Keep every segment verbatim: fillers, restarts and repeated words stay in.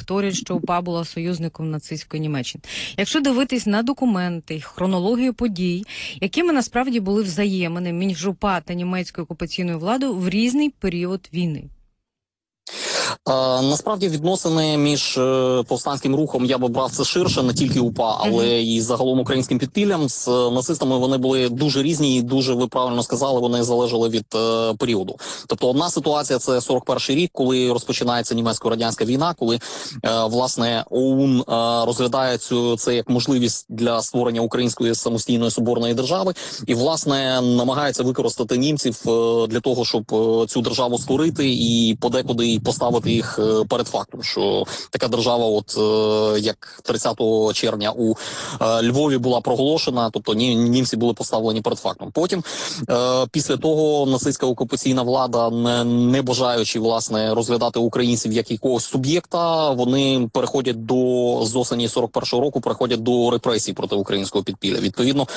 повторюють, що УПА була союзником нацистської Німеччини. Якщо дивитись на документи, хронологію подій, якими насправді були взаємини між УПА та німецькою окупаційною владою в різний період війни? Е, насправді відносини між е, повстанським рухом, я би брав це ширше, не тільки УПА, але mm-hmm. і загалом українським підпіллям з е, нацистами вони були дуже різні і дуже, ви правильно сказали, вони залежали від е, періоду. Тобто одна ситуація – це сорок перший рік, коли розпочинається німецько-радянська війна, коли е, власне ОУН е, розглядає цю, це як можливість для створення української самостійної соборної держави і власне намагається використати німців е, для того, щоб е, цю державу створити і подекуди поставити їх перед фактом, що така держава, от як тридцятого червня у Львові була проголошена, тобто німці були поставлені перед фактом. Потім, після того, нацистська окупаційна влада, не, не бажаючи, власне, розглядати українців як якогось суб'єкта, вони переходять до, з осені сорок першого року, переходять до репресій проти українського підпілля. Відповідно,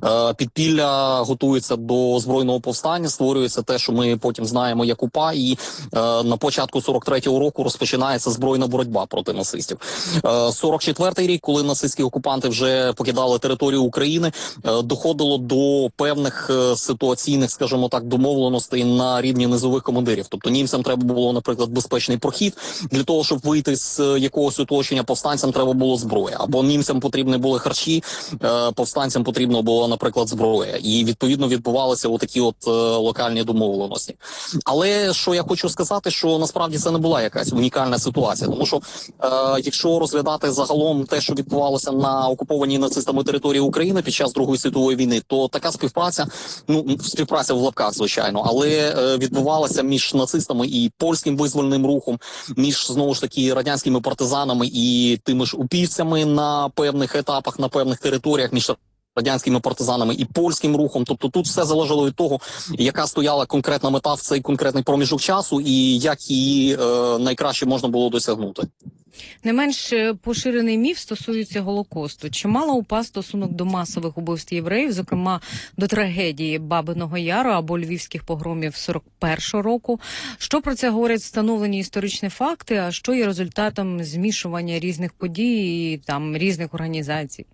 підпілля готується до збройного повстання, створюється те, що ми потім знаємо як УПА, і на початку сорок третього року розпочинається збройна боротьба проти нацистів. сорок четвертий рік, коли нацистські окупанти вже покидали територію України, доходило до певних ситуаційних, скажімо так, домовленостей на рівні низових командирів. Тобто німцям треба було, наприклад, безпечний прохід. Для того, щоб вийти з якогось оточення, повстанцям треба було зброя. Або німцям потрібні були харчі, повстанцям потрібно було, наприклад, зброя. І, відповідно, відбувалися отакі от локальні домовленості. Але, що я хочу сказати, що насправді це не була якась унікальна ситуація, тому що е, якщо розглядати загалом те, що відбувалося на окупованій нацистами території України під час Другої світової війни, то така співпраця, ну співпраця в лапках, звичайно, але е, відбувалася між нацистами і польським визвольним рухом, між знову ж таки радянськими партизанами і тими ж упівцями на певних етапах, на певних територіях, між радянськими партизанами і польським рухом. Тобто тут все залежало від того, яка стояла конкретна мета в цей конкретний проміжок часу і як її е, найкраще можна було досягнути. Не менш поширений міф стосується Голокосту. Чи мала УПА стосунок до масових убивств євреїв, зокрема до трагедії Бабиного Яру або львівських погромів сорок першого року? Що про це говорять встановлені історичні факти, а що є результатом змішування різних подій і там різних організацій?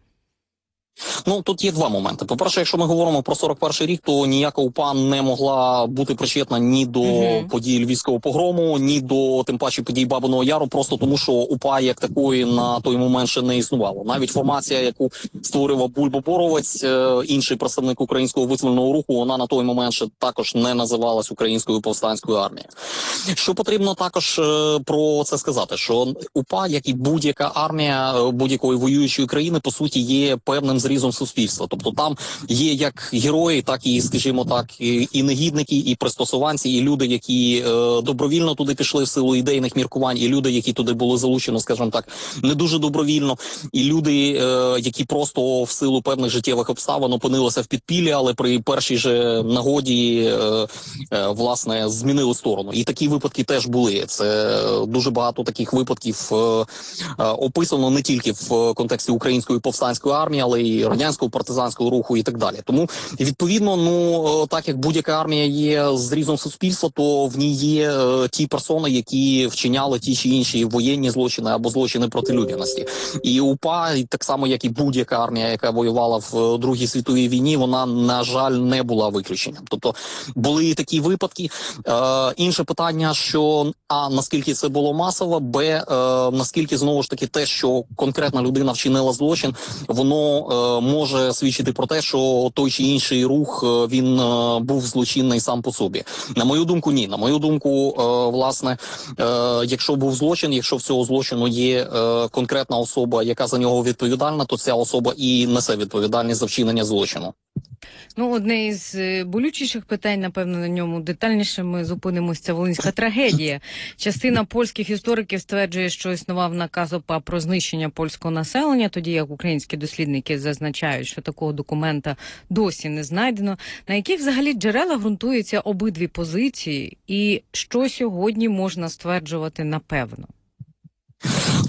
Ну, тут є два моменти. По-перше, якщо ми говоримо про сорок перший рік, то ніяка УПА не могла бути причетна ні до uh-huh. подій Львівського погрому, ні до, тим паче, подій Бабиного Яру, просто тому, що УПА як такої на той момент ще не існувало. Навіть формація, яку створював Бульбо-Боровець, інший представник українського визвольного руху, вона на той момент ще також не називалась Українською повстанською армією. Що потрібно також про це сказати, що УПА, як і будь-яка армія будь-якої воюючої країни, по суті, є певним зрізом суспільства. Тобто там є як герої, так і, скажімо так, і, і негідники, і пристосуванці, і люди, які е, добровільно туди пішли в силу ідейних міркувань, і люди, які туди були залучені, скажімо так, не дуже добровільно, і люди, е, які просто в силу певних життєвих обставин опинилися в підпіллі, але при першій же нагоді, е, е, власне, змінили сторону. І такі випадки теж були. Це дуже багато таких випадків е, е, описано не тільки в контексті української повстанської армії, але й радянського партизанського руху і так далі. Тому, відповідно, ну, так як будь-яка армія є зрізом суспільства, то в ній є е, ті персони, які вчиняли ті чи інші воєнні злочини або злочини проти людяності. І УПА, і так само, як і будь-яка армія, яка воювала в Другій світовій війні, вона, на жаль, не була виключенням. Тобто, були такі випадки. Е, інше питання, що, а, наскільки це було масово, б, е, наскільки, знову ж таки, те, що конкретна людина вчинила злочин, воно е, може свідчити про те, що той чи інший рух, він е, був злочинний сам по собі. На мою думку, ні. На мою думку, е, власне, е, якщо був злочин, якщо в цього злочину є е, конкретна особа, яка за нього відповідальна, то ця особа і несе відповідальність за вчинення злочину. Ну, одне із болючіших питань, напевно, на ньому детальніше ми зупинимося, це Волинська трагедія. Частина польських істориків стверджує, що існував наказ ОПА про знищення польського населення, тоді як українські дослідники зазначають, що такого документа досі не знайдено. На яких взагалі джерелах ґрунтуються обидві позиції і що сьогодні можна стверджувати напевно?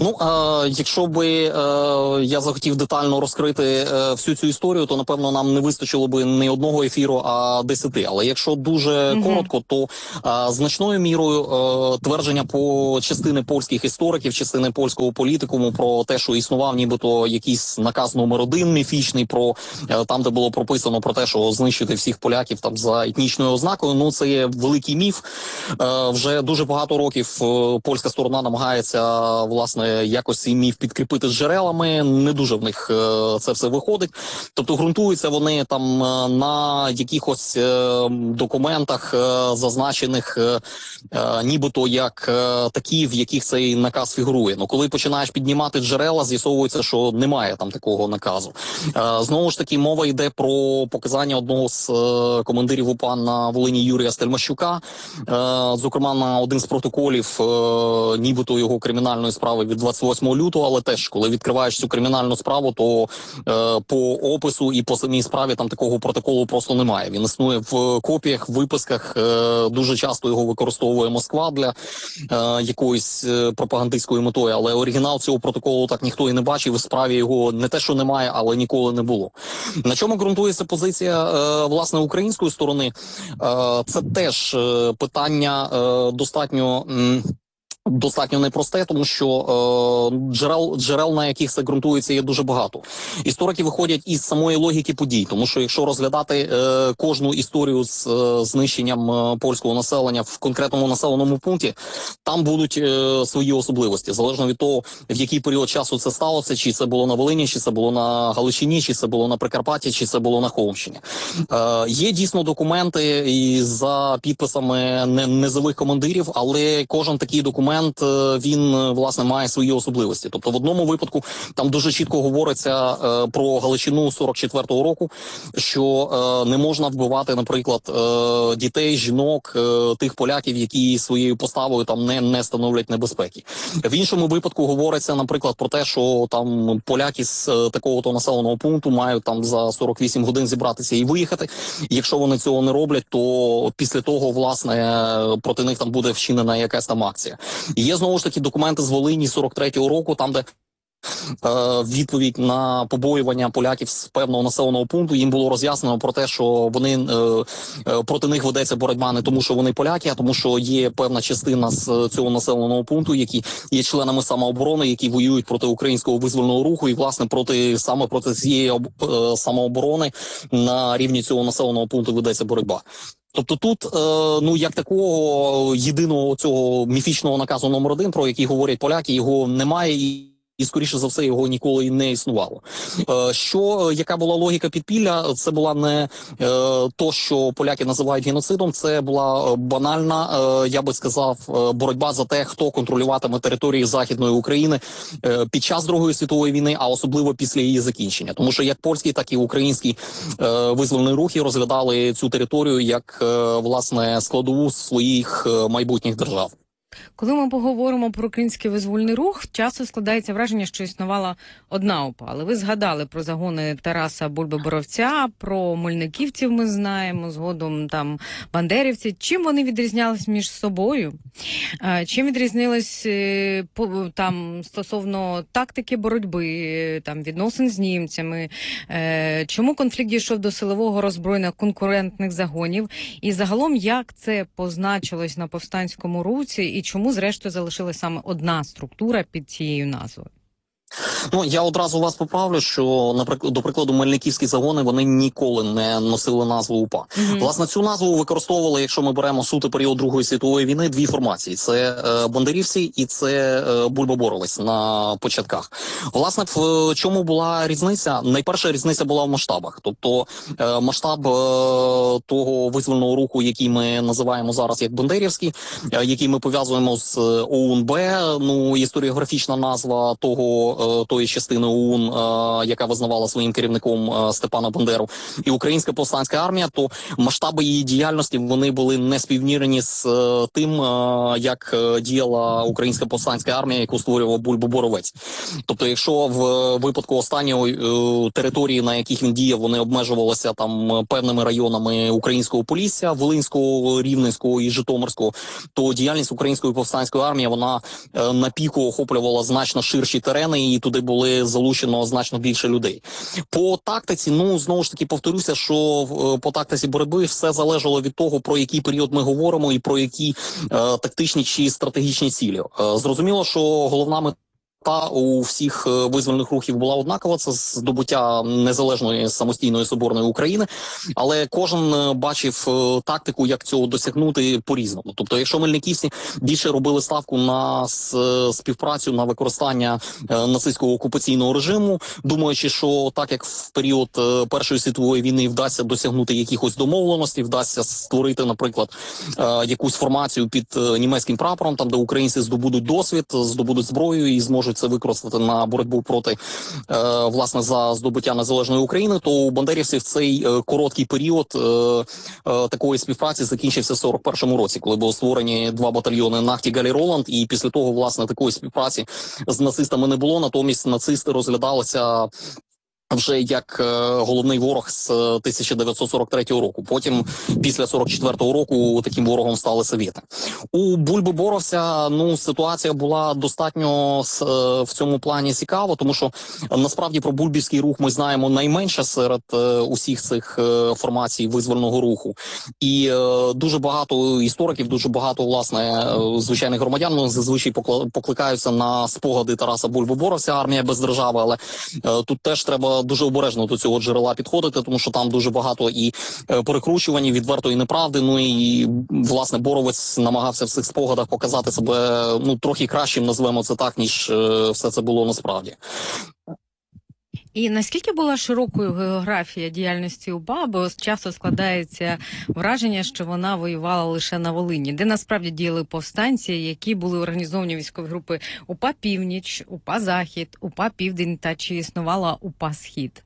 Ну, е, якщо би е, я захотів детально розкрити е, всю цю історію, то, напевно, нам не вистачило би не одного ефіру, а десяти. Але якщо дуже Мгм. коротко, то е, значною мірою е, твердження по частини польських істориків, частини польського політикуму про те, що існував нібито якийсь наказ номер один міфічний, про е, там, де було прописано про те, що знищити всіх поляків там за етнічною ознакою, ну це є великий міф. Е, вже дуже багато років е, польська сторона намагається, власне, якось цей міф підкріпити з джерелами, не дуже в них е, це все виходить. Тобто ґрунтуються вони там е, на якихось е, документах, е, зазначених е, е, нібито як е, такі, в яких цей наказ фігурує. Ну, коли починаєш піднімати джерела, з'ясовується, що немає там такого наказу. Е, знову ж таки, мова йде про показання одного з е, командирів УПА на Волині Юрія Стельмащука, е, зокрема на один з протоколів е, нібито його кримінальної справи від двадцять восьмого лютого, але теж, коли відкриваєш цю кримінальну справу, то е, по опису і по самій справі там такого протоколу просто немає. Він існує в копіях, виписках, е, дуже часто його використовує Москва для е, якоїсь е, пропагандистської метою, але оригінал цього протоколу так ніхто і не бачив, в справі його не те, що немає, але ніколи не було. На чому ґрунтується позиція, е, власне, української сторони? Е, це теж е, питання е, достатньо... М Достатньо непросте, тому що е, джерел, джерел, на яких це ґрунтується, є дуже багато. Історики виходять із самої логіки подій, тому що якщо розглядати е, кожну історію з е, знищенням е, польського населення в конкретному населеному пункті, там будуть е, свої особливості, залежно від того, в який період часу це сталося, чи це було на Волині, чи це було на Галичині, чи це було на Прикарпатті, чи це було на Холмщині. Е, є дійсно документи і за підписами не, низових командирів, але кожен такий документ він, власне, має свої особливості. Тобто в одному випадку там дуже чітко говориться е, про Галичину сорок четвертого року, що е, не можна вбивати, наприклад, е, дітей, жінок, е, тих поляків, які своєю поставою там не, не становлять небезпеки. В іншому випадку говориться, наприклад, про те, що там поляки з е, такого-то населеного пункту мають там за сорок вісім годин зібратися і виїхати. Якщо вони цього не роблять, то після того, власне, проти них там буде вчинена якась там акція. І є, знову ж таки, документи з Волині сорок третього року, там, де е, відповідь на побоювання поляків з певного населеного пункту, їм було роз'яснено про те, що вони е, е, проти них ведеться боротьба не тому, що вони поляки, а тому, що є певна частина з цього населеного пункту, які є членами самооборони, які воюють проти українського визвольного руху, і, власне, проти саме проти цієї е, самооборони на рівні цього населеного пункту ведеться боротьба. Тобто тут, е, ну, як такого єдиного цього міфічного наказу номер один, про який говорять поляки, його немає і, і скоріше за все, його ніколи і не існувало. Е, що, яка була логіка підпілля? Це була не е, то, що поляки називають геноцидом, це була банальна, е, я би сказав, е, боротьба за те, хто контролюватиме території Західної України е, під час Другої світової війни, а особливо після її закінчення. Тому що як польський, так і український е, визвольні рухи розглядали цю територію як, е, власне, складову своїх е, майбутніх держав. Коли ми поговоримо про український визвольний рух, часто складається враження, що існувала одна ОПА. Але ви згадали про загони Тараса Бульби-Боровця, про мельниківців ми знаємо, згодом там бандерівці. Чим вони відрізнялись між собою? Чим відрізнились там стосовно тактики боротьби, там відносин з німцями? Чому конфлікт дійшов до силового роззброєння конкурентних загонів? І загалом, як це позначилось на повстанському русі? І чому, зрештою, залишилась саме одна структура під цією назвою? Ну, я одразу вас поправлю, що, наприклад, до прикладу, мельниківські загони, вони ніколи не носили назву УПА. Mm-hmm. Власне, цю назву використовували, якщо ми беремо суто період Другої світової війни, дві формації. Це е, бандерівці і це е, Бульба-Боровець на початках. Власне, в чому була різниця? Найперша різниця була в масштабах. Тобто е, масштаб е, того визвольного руху, який ми називаємо зараз як бандерівський, е, який ми пов'язуємо з ОУН-Б, ну, історіографічна назва того е, тої частини ОУН, е, яка визнавала своїм керівником е, Степана Бандеру, і Українська повстанська армія, то масштаби її діяльності вони були не співмірені з е, тим, е, як е, діяла Українська повстанська армія, яку створював Бульба-Боровець. Тобто, якщо в випадку останньої е, території, на яких він діяв, вони обмежувалися там певними районами Українського Полісся, Волинського, Рівненського і Житомирського, то діяльність Української повстанської армії, вона е, на піку охоплювала значно ширші терени, і туди були залучено значно більше людей. По тактиці, ну, знову ж таки, повторюся, що е, по тактиці боротьби все залежало від того, про який період ми говоримо і про які е, тактичні чи стратегічні цілі. Е, зрозуміло, що головна мета Та у всіх визвольних рухів була однакова, це здобуття незалежної самостійної соборної України, але кожен бачив тактику, як цього досягнути по-різному. Тобто, якщо мельниківці більше робили ставку на співпрацю, на використання нацистського окупаційного режиму, думаючи, що так як в період Першої світової війни вдасться досягнути якихось домовленостей, вдасться створити, наприклад, якусь формацію під німецьким прапором, там де українці здобудуть досвід, здобудуть зброю і зможуть це використати на боротьбу проти, е, власне, за здобуття незалежної України, то у бандерівців цей е, короткий період е, е, такої співпраці закінчився в сорок першому році, коли були створені два батальйони Нахтігаль і Роланд, і після того, власне, такої співпраці з нацистами не було, натомість нацисти розглядалися вже як е, головний ворог з тисяча дев'ятсот сорок третього року. Потім, після сорок четвертого року, таким ворогом стали совєти. У Бульби-Боровця, ну, ситуація була достатньо е, в цьому плані цікава, тому що насправді про бульбівський рух ми знаємо найменше серед е, усіх цих е, формацій визвольного руху. І е, дуже багато істориків, дуже багато, власне, е, звичайних громадян ну, зазвичай покла- покликаються на спогади Тараса Бульби-Боровця, армія без держави, але е, тут теж треба дуже обережно до цього джерела підходити, тому що там дуже багато і е, перекручувань, і відвертої неправди. Ну і власне Боровець намагався в цих спогадах показати себе ну трохи кращим, назвемо це так, ніж е, все це було насправді. І наскільки була широкою географія діяльності УПА, бо часто складається враження, що вона воювала лише на Волині, де насправді діяли повстанці, які були організовані військові групи УПА Північ, УПА Захід, УПА Південь та чи існувала УПА Схід?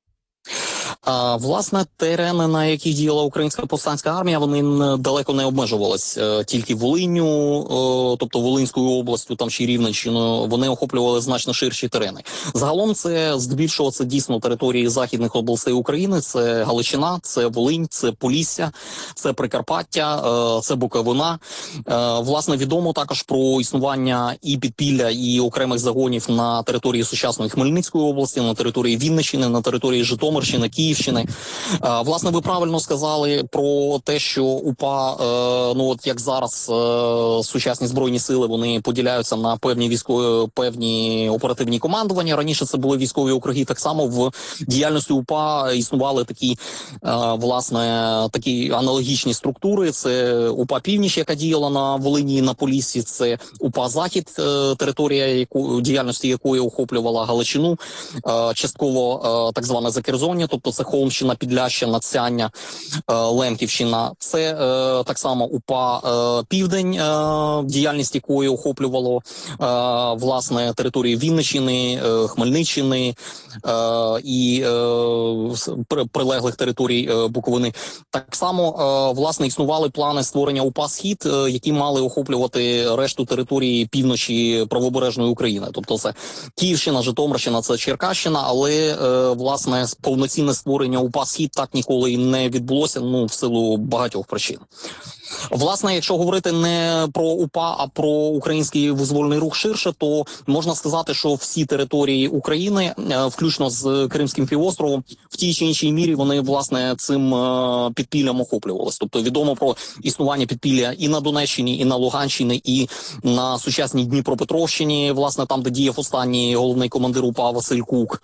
А, власне, терени, на яких діяла Українська повстанська армія, вони не, далеко не обмежувались е, тільки Волинню, е, тобто Волинською областю, там ще й Рівненщиною, вони охоплювали значно ширші терени. Загалом це, здебільшого, це дійсно території західних областей України, це Галичина, це Волинь, це Полісся, це Прикарпаття, е, це Буковина. Е, власне, відомо також про існування і підпілля, і окремих загонів на території сучасної Хмельницької області, на території Вінниччини, на території Житомирщини, Київщини. Е, власне, ви правильно сказали про те, що УПА, е, ну от як зараз е, сучасні збройні сили, вони поділяються на певні військові, певні оперативні командування. Раніше це були військові округи. Так само в діяльності УПА існували такі, е, власне, такі аналогічні структури. Це УПА Північ, яка діяла на Волині і на Поліссі, це УПА Захід, е, територія яку, діяльності якої охоплювала Галичину, е, частково е, так зване Закерзоння, тобто це Холмщина, Підлящина, Цяння, е, Лемківщина. Це е, так само УПА е, Південь, е, діяльність якої охоплювало е, власне території Вінниччини, е, Хмельниччини е, і е, прилеглих територій е, Буковини. Так само е, власне існували плани створення УПА Схід, е, які мали охоплювати решту території півночі правобережної України. Тобто це Київщина, Житомирщина, це Черкащина, але е, власне повноцінне створення УПА Схід так ніколи і не відбулося, ну, в силу багатьох причин. Власне, якщо говорити не про УПА, а про український визвольний рух ширше, то можна сказати, що всі території України, включно з Кримським півостровом, в тій чи іншій мірі вони, власне, цим підпіллям охоплювалися. Тобто відомо про існування підпілля і на Донеччині, і на Луганщині, і на сучасній Дніпропетровщині, власне, там, де діяв останній головний командир УПА Василь Кук.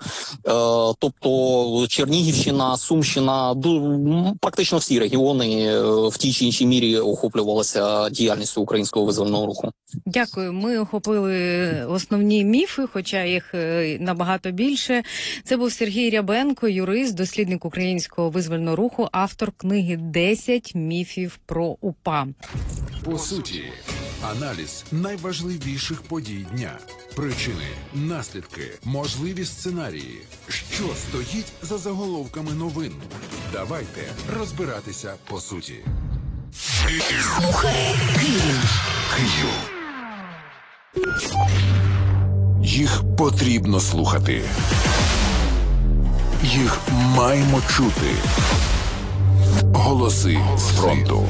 Тобто Чернігівщина, Сумщина, практично всі регіони в тій чи іншій мірі охоплювалася діяльністю українського визвольного руху. Дякую. Ми охопили основні міфи, хоча їх набагато більше. Це був Сергій Рябенко, юрист, дослідник українського визвольного руху, автор книги «десять міфів про УПА». По суті. Аналіз найважливіших подій дня. Причини, наслідки, можливі сценарії. Що стоїть за заголовками новин? Давайте розбиратися по суті. Слухай Київ. Київ. Їх потрібно слухати. Їх маємо чути. Голоси з фронту.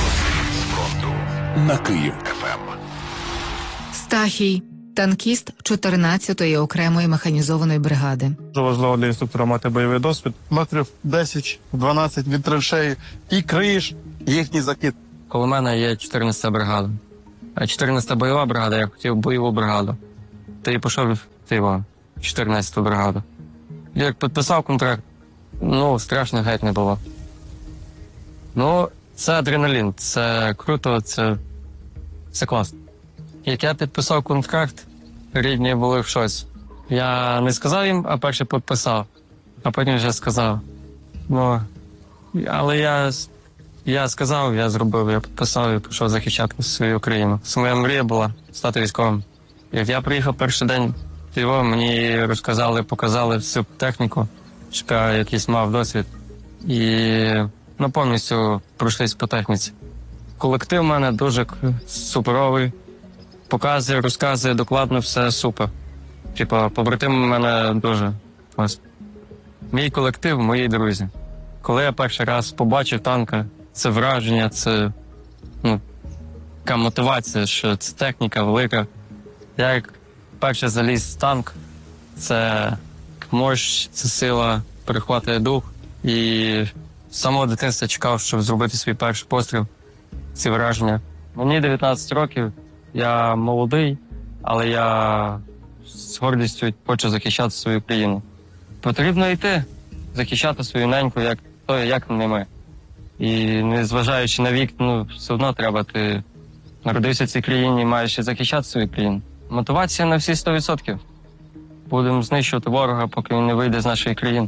На Київ еф ем. Стахій. Танкіст чотирнадцятої окремої механізованої бригади. Дуже важливо для інструктора мати бойовий досвід. Метрів десять-дванадцять від траншеї і криєш їхній закид. Коло мене є чотирнадцята бригада. А чотирнадцята бойова бригада, я хотів бойову бригаду. Та й пішов в чотирнадцяту бригаду. Як підписав контракт, ну, страшно геть не було. Ну, це адреналін, це круто, це, це класно. Як я підписав контракт, рідні були в шоці. Я не сказав їм, а перше підписав, а потім вже сказав. Ну, але я, я сказав, я зробив, я підписав і пішов захищати свою країну. Це моя мрія була стати військовим. Як я приїхав перший день, його мені розказали, показали всю техніку, що я якийсь мав досвід. І ну, повністю пройшлись по техніці. Колектив в мене дуже суперовий. Показує, розказує докладно, все супер. Типа, побратими в мене дуже ось. Мій колектив, мої друзі. Коли я перший раз побачив танка, це враження, це ну, така мотивація, що це техніка велика. Я як перший заліз в танк, це мощь, це сила, перехватує дух. І з самого дитинства чекав, щоб зробити свій перший постріл, ці враження. Мені дев'ятнадцять років. Я молодий, але я з гордістю хочу захищати свою країну. Потрібно йти, захищати свою неньку, як то, як не ми. І незважаючи на вік, ну, все одно треба. Ти народився в цій країні і маєш і захищати свою країну. Мотивація на всі сто відсотків. Будемо знищувати ворога, поки він не вийде з нашої країни.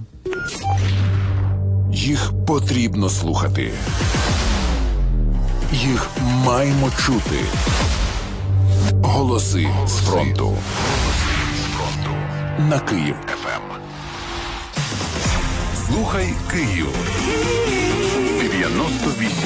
Їх потрібно слухати. Їх маємо чути. Голоси з фронту. На Київ еф ем. Слухай Київ. дев'яносто вісім.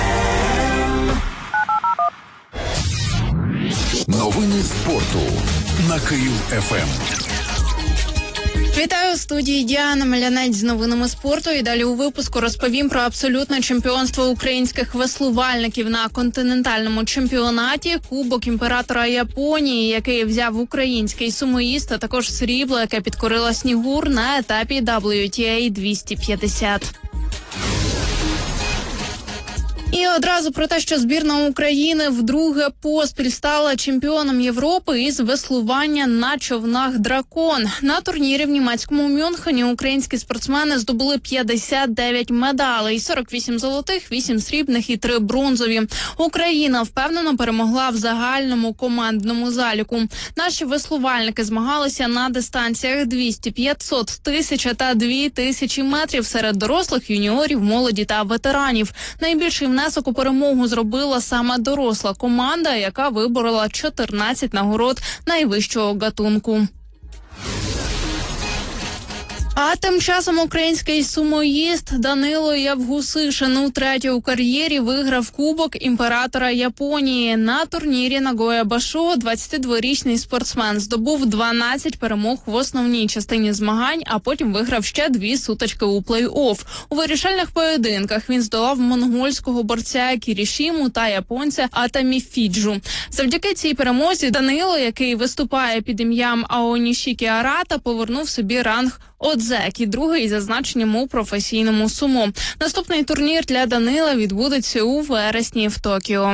Новини спорту на Київ еф ем. Вітаю у студії Діана Мелянець з новинами спорту. І далі у випуску розповім про абсолютне чемпіонство українських веслувальників на континентальному чемпіонаті, Кубок імператора Японії, який взяв український сумоїст, а також срібло, яке підкорила Снігур на етапі дабл ю ті ей двісті п'ятдесят. І одразу про те, що збірна України вдруге поспіль стала чемпіоном Європи із веслування на човнах «Дракон». На турнірі в німецькому Мюнхені українські спортсмени здобули п'ятдесят дев'ять медалей, сорок вісім золотих, вісім срібних і три бронзові. Україна впевнено перемогла в загальному командному заліку. Наші веслувальники змагалися на дистанціях двісті, п'ятсот, тисяча та дві тисячі метрів серед дорослих, юніорів, молоді та ветеранів. Найбільший внесок у перемогу зробила саме доросла команда, яка виборола чотирнадцять нагород найвищого гатунку. А тим часом український сумоїст Данило Євгусишин утретє у кар'єрі виграв Кубок імператора Японії. На турнірі Нагоя Башо двадцятидворічний спортсмен здобув дванадцять перемог в основній частині змагань, а потім виграв ще дві сутички у плей-офф. У вирішальних поєдинках він здолав монгольського борця Кірішіму та японця Атамі Фіджу. Завдяки цій перемозі Данило, який виступає під ім'ям Аонішікі Арата, повернув собі ранг Одзекі, другий за значенням у професійному сумо. Наступний турнір для Данила відбудеться у вересні в Токіо.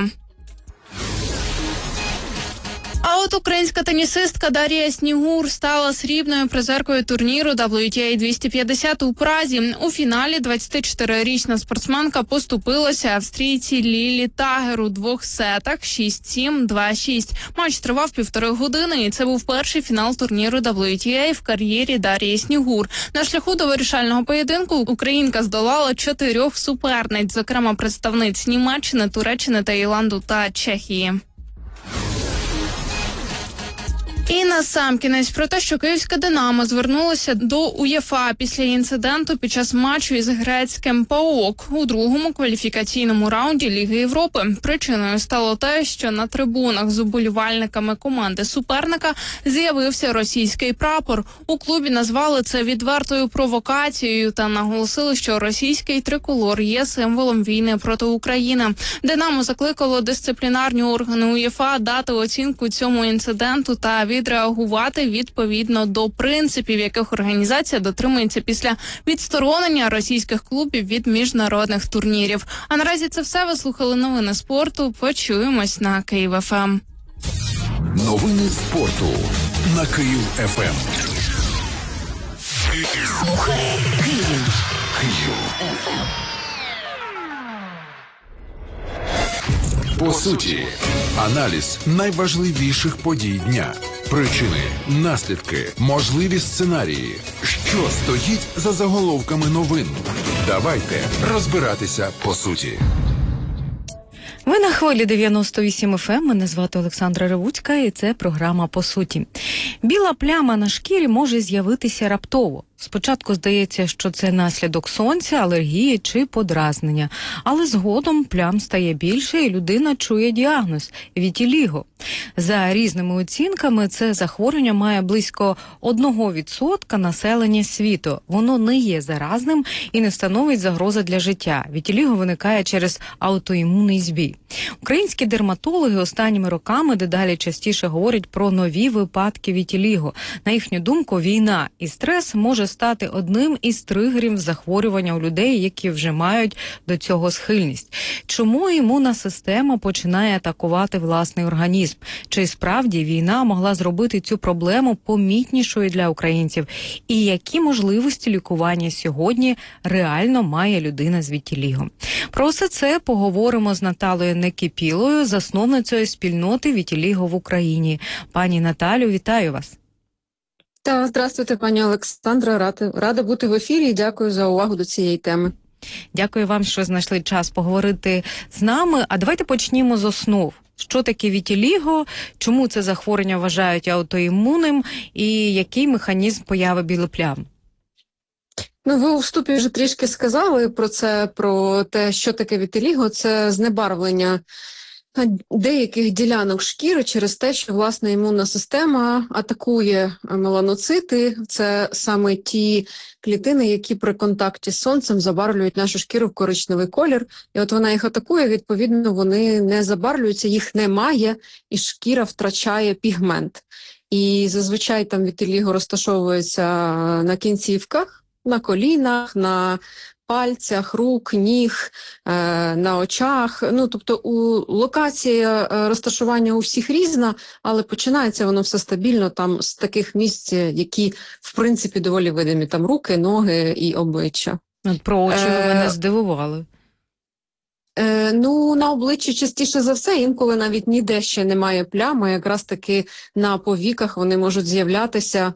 А от українська тенісистка Дар'я Снігур стала срібною призеркою турніру дабл ю ті ей двісті п'ятдесят у Празі. У фіналі двадцятичотирирічна спортсменка поступилася австрійці Лілі Тагер у двох сетах шість сім, два шість. Матч тривав півтори години, і це був перший фінал турніру дабл ю ті ей в кар'єрі Дар'ї Снігур. На шляху до вирішального поєдинку українка здолала чотирьох суперниць, зокрема представниць Німеччини, Туреччини, Таїланду та Чехії. І насамкінець про те, що київська «Динамо» звернулося до УЄФА після інциденту під час матчу із грецьким ПАОК у другому кваліфікаційному раунді Ліги Європи. Причиною стало те, що на трибунах з уболівальниками команди суперника з'явився російський прапор. У клубі назвали це відвертою провокацією та наголосили, що російський триколор є символом війни проти України. «Динамо» закликало дисциплінарні органи УЄФА дати оцінку цьому інциденту та відреагувати відповідно до принципів, яких організація дотримується після відсторонення російських клубів від міжнародних турнірів. А наразі це все. Ви слухали новини спорту. Почуємось на Київ еф ем. Новини спорту на Київ еф ем. Слухай Київ. Київ. По суті, аналіз найважливіших подій дня. Причини, наслідки, можливі сценарії. Що стоїть за заголовками новин? Давайте розбиратися по суті. Ви на хвилі дев'яносто вісім еф ем. Мене звати Олександра Ревуцька, і це програма «По суті». Біла пляма на шкірі може з'явитися раптово. Спочатку здається, що це наслідок сонця, алергії чи подразнення. Але згодом плям стає більше і людина чує діагноз – вітіліго. За різними оцінками, це захворювання має близько одного відсотка населення світу. Воно не є заразним і не становить загрози для життя. Вітіліго виникає через аутоімунний збій. Українські дерматологи останніми роками дедалі частіше говорять про нові випадки вітіліго. На їхню думку, війна і стрес може стати одним із тригерів захворювання у людей, які вже мають до цього схильність. Чому імунна система починає атакувати власний організм? Чи справді війна могла зробити цю проблему помітнішою для українців? І які можливості лікування сьогодні реально має людина з вітіліго? Про все це поговоримо з Наталою Некипілою, засновницею спільноти вітіліго в Україні. Пані Наталю, вітаю вас. Так, здравствуйте, пані Олександра. Рада, рада бути в ефірі і дякую за увагу до цієї теми. Дякую вам, що знайшли час поговорити з нами. А давайте почнімо з основ. Що таке вітіліго, чому це захворювання вважають аутоімунним і який механізм появи білих плям? Ну, ви у вступі вже трішки сказали про це, про те, що таке вітіліго. Це знебарвлення деяких ділянок шкіри через те, що власна імунна система атакує меланоцити. Це саме ті клітини, які при контакті з сонцем забарвлюють нашу шкіру в коричневий колір. І от вона їх атакує, відповідно, вони не забарвлюються, їх немає, і шкіра втрачає пігмент. І зазвичай там вітіліго розташовується на кінцівках, на колінах, на пальцях, рук, ніг, на очах. Ну, тобто у локація розташування у всіх різна, але починається воно все стабільно там з таких місць, які, в принципі, доволі видимі. Там руки, ноги і обличчя. От про очі ви Е... мене здивували. Е, ну, на обличчі частіше за все, інколи навіть ніде ще немає плями, якраз таки на повіках вони можуть з'являтися.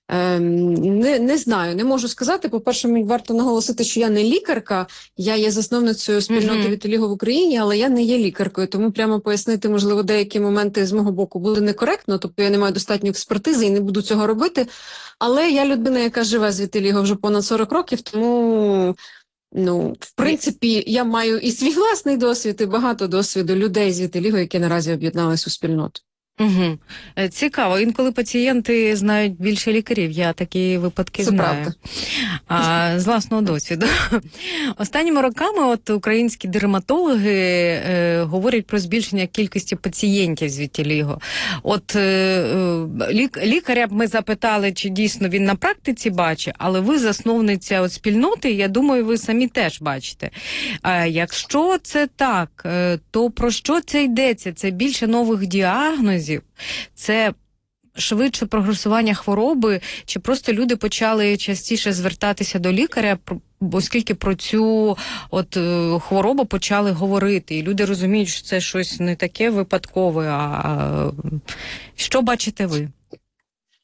Не, не знаю, не можу сказати. По-перше, мені варто наголосити, що я не лікарка, я є засновницею спільноти mm-hmm. вітіліго в Україні, але я не є лікаркою, тому прямо пояснити, можливо, деякі моменти з мого боку буде некоректно, тобто я не маю достатньо експертизи і не буду цього робити, але я людина, яка живе з вітіліго вже понад сорок років, тому... Ну, в принципі, я маю і свій власний досвід, і багато досвіду людей з вітіліго, які наразі об'єдналися у спільноту. Угу. Цікаво. Інколи пацієнти знають більше лікарів. Я такі випадки Це знаю. Правда. А, з власного досвіду. Останніми роками от українські дерматологи е, говорять про збільшення кількості пацієнтів з вітіліго. От е, лік, лікаря б ми запитали, чи дійсно він на практиці бачить, але ви засновниця от спільноти, я думаю, ви самі теж бачите. А якщо це так, то про що це йдеться? Це більше нових діагнозів? Це швидше прогресування хвороби, чи просто люди почали частіше звертатися до лікаря, оскільки про цю от хворобу почали говорити, і люди розуміють, що це щось не таке випадкове, а що бачите ви?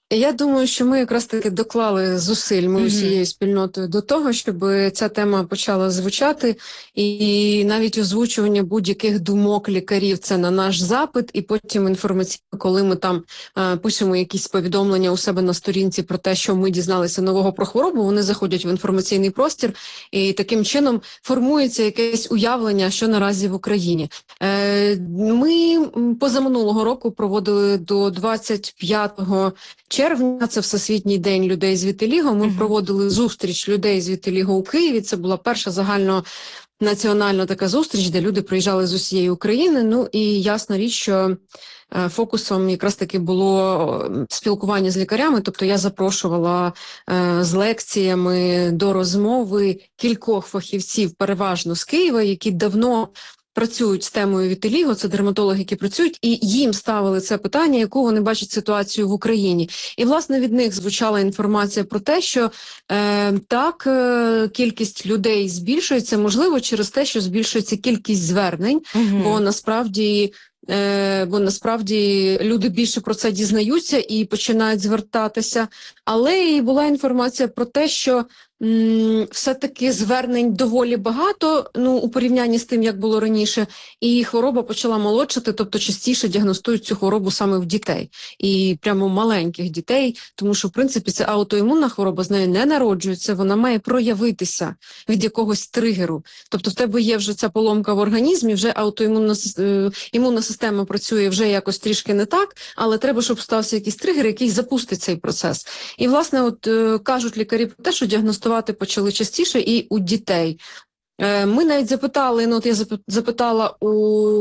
Я думаю, що ми якраз таки доклали зусиль, ми Мгм. усією спільнотою до того, щоб ця тема почала звучати, і навіть озвучування будь-яких думок лікарів – це на наш запит, і потім інформаційно, коли ми там е, пишемо якісь повідомлення у себе на сторінці про те, що ми дізналися нового про хворобу, вони заходять в інформаційний простір, і таким чином формується якесь уявлення, що наразі в Україні. Е, ми м, позаминулого року проводили до двадцять п'ятого червня, це Всесвітній день людей з вітиліго. Ми Мгм. проводили зустріч людей з вітиліго у Києві. Це була перша загальнонаціональна така зустріч, де люди приїжджали з усієї України. Ну і ясна річ, що е, фокусом якраз таки було е, спілкування з лікарями. Тобто я запрошувала е, з лекціями до розмови кількох фахівців, переважно з Києва, які давно працюють з темою вітиліго, це дерматологи, які працюють, і їм ставили це питання, яку вони бачать ситуацію в Україні. І, власне, від них звучала інформація про те, що е, так, е, кількість людей збільшується, можливо, через те, що збільшується кількість звернень, Мгм. бо насправді... Е, бо насправді люди більше про це дізнаються і починають звертатися. Але і була інформація про те, що м, все-таки звернень доволі багато, ну, у порівнянні з тим, як було раніше, і хвороба почала молодшати, тобто частіше діагностують цю хворобу саме в дітей. І прямо маленьких дітей, тому що, в принципі, це аутоімунна хвороба, з нею не народжується, вона має проявитися від якогось тригеру. Тобто в тебе є вже ця поломка в організмі, вже аутоімунна сис- е, імунна система працює вже якось трішки не так, але треба, щоб стався якийсь тригер, який запустить цей процес. І, власне, от е, кажуть лікарі про те, що діагностувати почали частіше і у дітей. Е, Ми навіть запитали, ну от я запи- запитала у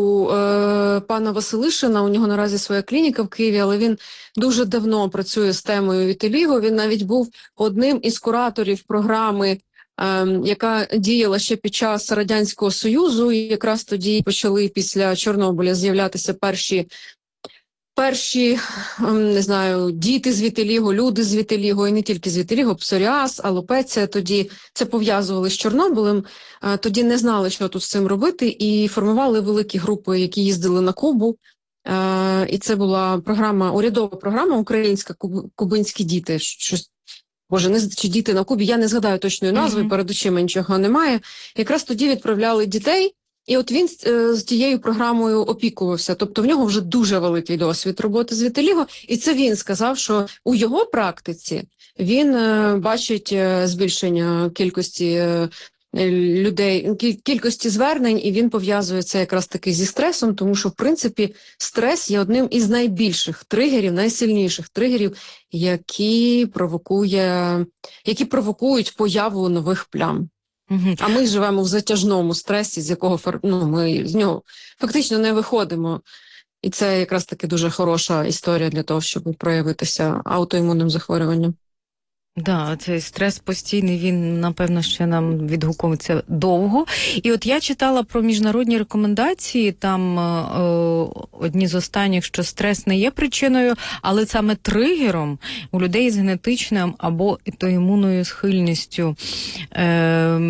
е, пана Василишина, у нього наразі своя клініка в Києві, але він дуже давно працює з темою вітиліго, він навіть був одним із кураторів програми, ем, яка діяла ще під час Радянського Союзу, і якраз тоді почали після Чорнобиля з'являтися перші Перші, ем, не знаю, діти з вітиліго, люди з вітиліго, і не тільки з вітиліго, псоріаз, алопеція, тоді це пов'язували з Чорнобилем, е, тоді не знали, що тут з цим робити, і формували великі групи, які їздили на Кубу. Е, І це була програма, урядова програма українська, «Куб- «Кубинські діти», щось. Боже, не з- чи діти на Кубі, я не згадаю точної назви, Мгм. перед очима нічого немає. Якраз тоді відправляли дітей, і от він е, з тією програмою опікувався. Тобто в нього вже дуже великий досвід роботи з вітиліго, і це він сказав, що у його практиці він е, бачить е, збільшення кількості е, людей, кіль- кількості звернень, і він пов'язує це якраз таки зі стресом, тому що, в принципі, стрес є одним із найбільших тригерів, найсильніших тригерів, які провокує, які провокують появу нових плям. Мгм. А ми живемо в затяжному стресі, з якого фар- ну, ми з нього фактично не виходимо. І це якраз таки дуже хороша історія для того, щоб проявитися аутоімунним захворюванням. Да, цей стрес постійний, він, напевно, ще нам відгукується довго. І от я читала про міжнародні рекомендації, там е, одні з останніх, що стрес не є причиною, але саме тригером у людей з генетичним або імунною схильністю. Е,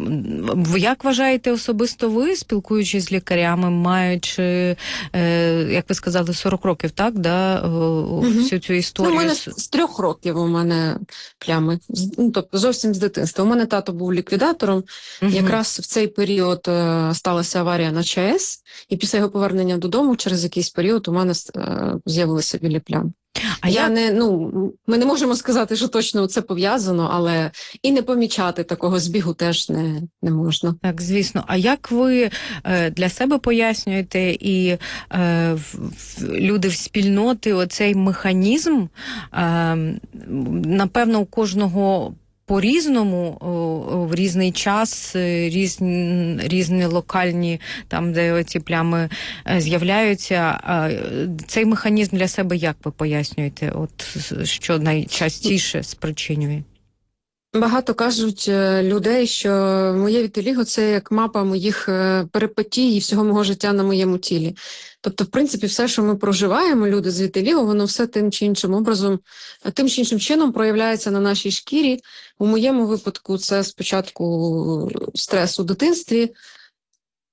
як вважаєте особисто ви, спілкуючись з лікарями, маючи, е, як ви сказали, сорок років, так, да, е, всю цю Ну, історію? у мене з, з трьох років у мене плями, З- ну, тобто зовсім з дитинства. У мене тато був ліквідатором, Мгм. якраз в цей період е, сталася аварія на ЧАЕС, і після його повернення додому через якийсь період у мене е, з'явилися білі плями. А я як- не, ну, ми не можемо сказати, що точно це пов'язано, але і не помічати такого збігу теж не, не можна. Так, звісно. А як ви е, для себе пояснюєте і е, в, в, люди в спільноти оцей механізм, е, напевно, у кожного по-різному, о, о, в різний час, е, різні, різні локальні, там, де оці плями е, з'являються. Е, Цей механізм для себе як ви пояснюєте? От що найчастіше спричинює? Багато кажуть е, людей, що моє вітиліго – це як мапа моїх е, перипетій і всього мого життя на моєму тілі. Тобто, в принципі, все, що ми проживаємо, люди з вітиліго, воно все тим чи іншим образом, е, тим чи іншим чином проявляється на нашій шкірі. У моєму випадку це спочатку стрес у дитинстві,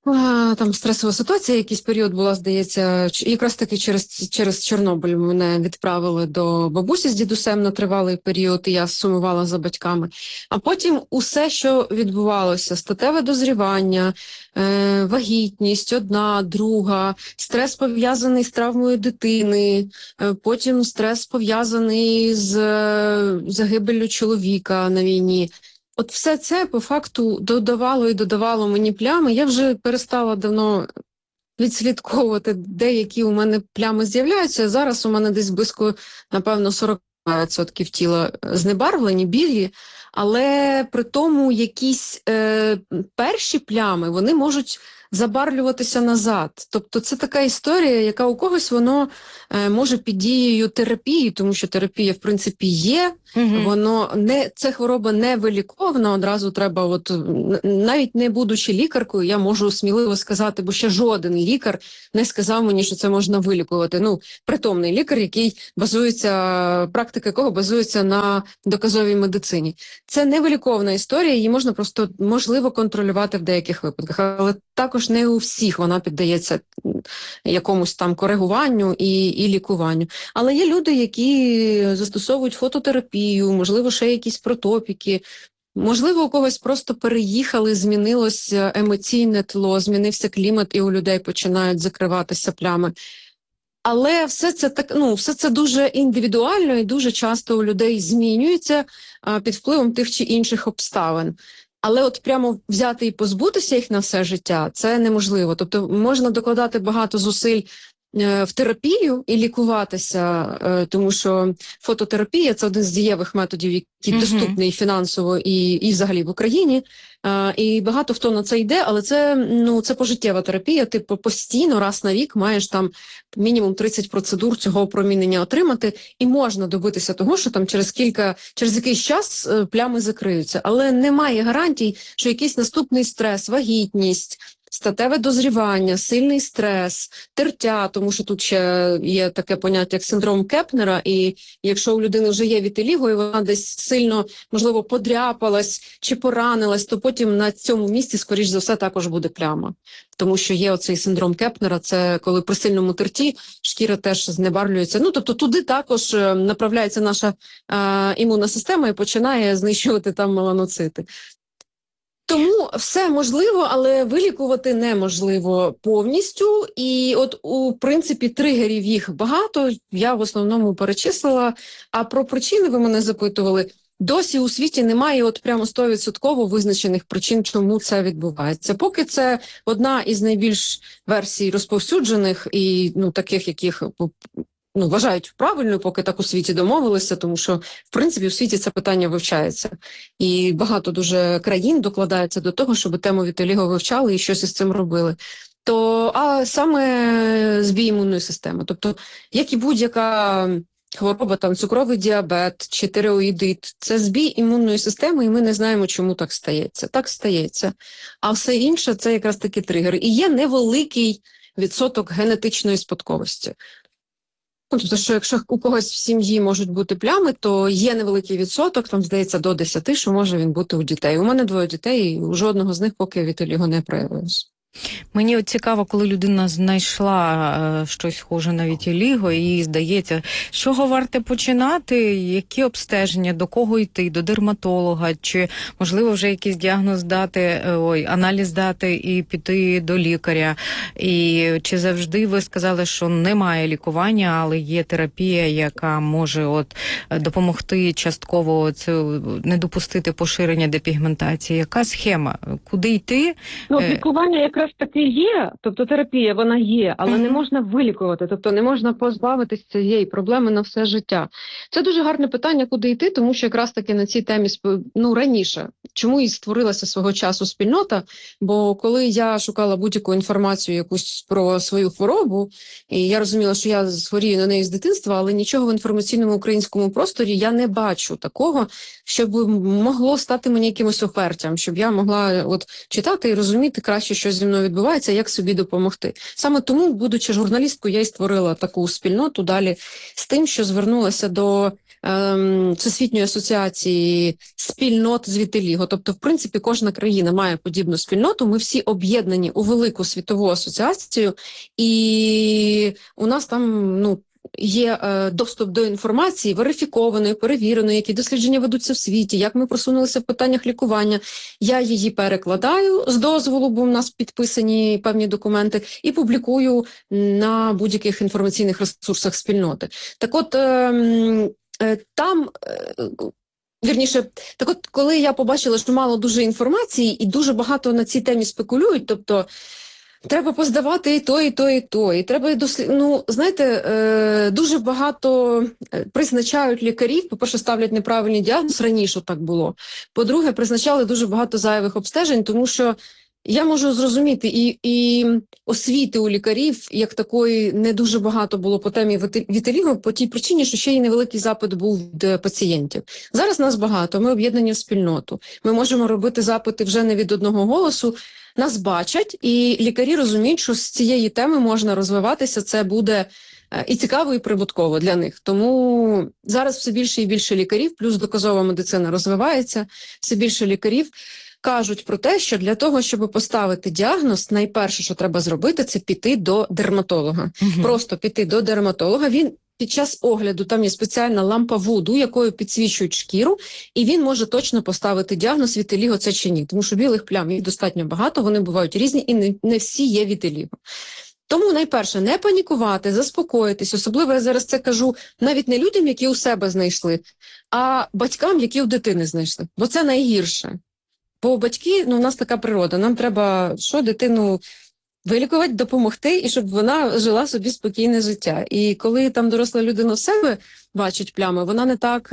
А, Там стресова ситуація, якийсь період була, здається, ч- якраз таки через, через Чорнобиль мене відправили до бабусі з дідусем на тривалий період, і я сумувала за батьками. А потім усе, що відбувалося: статеве дозрівання, е, вагітність, одна, друга, стрес пов'язаний з травмою дитини, е, потім стрес пов'язаний з е, загибеллю чоловіка на війні. От все це по факту додавало і додавало мені плями. Я вже перестала давно відслідковувати, деякі у мене плями з'являються. Зараз у мене десь близько, напевно, сорок відсотків тіла знебарвлені, білі, але при тому якісь е, перші плями, вони можуть забарвлюватися назад. Тобто це така історія, яка у когось воно е, може під дією терапії, тому що терапія, в принципі, є, угу. Воно не, це хвороба не вилікована, одразу треба, от, навіть не будучи лікаркою, я можу сміливо сказати, бо ще жоден лікар не сказав мені, що це можна вилікувати. Ну, притомний лікар, який базується, практика якого базується на доказовій медицині. Це не вилікована історія, її можна просто, можливо, контролювати в деяких випадках, але також не у всіх вона піддається якомусь там коригуванню і, і лікуванню. Але є люди, які застосовують фототерапію, можливо, ще якісь протопіки, можливо, у когось просто переїхали, змінилося емоційне тло, змінився клімат, і у людей починають закриватися плями. Але все це так, ну, все це дуже індивідуально і дуже часто у людей змінюється а, під впливом тих чи інших обставин. Але от прямо взяти і позбутися їх на все життя – це неможливо. Тобто можна докладати багато зусиль е, в терапію і лікуватися, е, тому що фототерапія – це один з дієвих методів, який mm-hmm. доступний фінансово і, і взагалі в Україні. Е, і багато хто на це йде, але це, ну, це пожиттєва терапія. Ти постійно, раз на рік маєш там мінімум тридцять процедур цього опромінення отримати, і можна добитися того, що там через кілька, через якийсь час е, плями закриються. Але немає гарантій, що якийсь наступний стрес, вагітність, статеве дозрівання, сильний стрес, тертя, тому що тут ще є таке поняття, як синдром Кепнера, і якщо у людини вже є вітиліго, і вона десь сильно, можливо, подряпалась чи поранилась, то потім на цьому місці, скоріш за все, також буде пляма. Тому що є оцей синдром Кепнера, це коли при сильному терті шкіра теж знебарвлюється. Ну, тобто туди також направляється наша е, імунна система і починає знищувати там меланоцити. Тому все можливо, але вилікувати неможливо повністю. І от у принципі тригерів їх багато, я в основному перечислила. А про причини ви мене запитували. Досі у світі немає от прямо сто відсотків визначених причин, чому це відбувається. Поки це одна із найбільш версій розповсюджених і ну таких, яких ну, вважають правильною, поки так у світі домовилися, тому що, в принципі, у світі це питання вивчається. І багато дуже країн докладаються до того, щоб тему вітиліго вивчали і щось із цим робили. То, а саме збій імунної системи. Тобто, як і будь-яка хвороба, там, цукровий діабет чи тиреоїдит, це збій імунної системи, і ми не знаємо, чому так стається. Так стається. А все інше – це якраз таки тригери. І є невеликий відсоток генетичної спадковості. Тобто, що якщо у когось в сім'ї можуть бути плями, то є невеликий відсоток, там, здається, до десяти, що може він бути у дітей. У мене двоє дітей, і у жодного з них поки вітиліго не проявилось. Мені от цікаво, коли людина знайшла е, щось схоже на вітіліго, і їй здається, з чого варто починати, які обстеження, до кого йти, до дерматолога, чи, можливо, вже якийсь діагноз дати, ой, аналіз дати і піти до лікаря. І чи завжди ви сказали, що немає лікування, але є терапія, яка може от допомогти частково це, не допустити поширення депігментації? Яка схема? Куди йти? Ну, лікування якраз таки є, тобто терапія, вона є, але mm-hmm. не можна вилікувати, тобто не можна позбавитись цієї проблеми на все життя. Це дуже гарне питання, куди йти, тому що якраз таки на цій темі, ну, раніше, чому і створилася свого часу спільнота, бо коли я шукала будь-яку інформацію якусь про свою хворобу, і я розуміла, що я хворію на неї з дитинства, але нічого в інформаційному українському просторі я не бачу такого, щоб могло стати мені якимось охвертям, щоб я могла от читати і розуміти краще, що зі мною мною відбувається, як собі допомогти. Саме тому, будучи журналісткою, я і створила таку спільноту далі з тим, що звернулася до ем, Всесвітньої асоціації спільнот з вітиліго. Тобто, в принципі, кожна країна має подібну спільноту, ми всі об'єднані у велику світову асоціацію, і у нас там, ну, є е, доступ до інформації верифікованої, перевіреної, які дослідження ведуться в світі, як ми просунулися в питаннях лікування. Я її перекладаю з дозволу, бо в нас підписані певні документи, і публікую на будь-яких інформаційних ресурсах спільноти. Так от, е, е, там... Е, Вірніше, так от, коли я побачила, що мало дуже інформації і дуже багато на цій темі спекулюють, тобто треба поздавати і то, і то, і то, і треба дослід... Ну, знаєте, е, дуже багато призначають лікарів, по-перше, ставлять неправильний діагноз, раніше так було. По-друге, призначали дуже багато зайвих обстежень, тому що я можу зрозуміти, і, і освіти у лікарів, як такої, не дуже багато було по темі вітиліго, по тій причині, що ще й невеликий запит був від пацієнтів. Зараз нас багато, ми об'єднані в спільноту. Ми можемо робити запити вже не від одного голосу, нас бачать, і лікарі розуміють, що з цієї теми можна розвиватися, це буде і цікаво, і прибутково для них. Тому зараз все більше і більше лікарів, плюс доказова медицина розвивається, все більше лікарів кажуть про те, що для того, щоб поставити діагноз, найперше, що треба зробити, це піти до дерматолога. Угу. Просто піти до дерматолога. Він під час огляду, там є спеціальна лампа Вуду, якою підсвічують шкіру, і він може точно поставити діагноз, вітиліго це чи ні. Тому що білих плям їх достатньо багато, вони бувають різні, і не, не всі є вітиліго. Тому, найперше, не панікувати, заспокоїтись. Особливо я зараз це кажу навіть не людям, які у себе знайшли, а батькам, які у дитини знайшли. Бо це найгірше. Бо батьки, ну, у нас така природа, нам треба, що, дитину вилікувати, допомогти, і щоб вона жила собі спокійне життя. І коли там доросла людина в себе бачить плями, вона не так,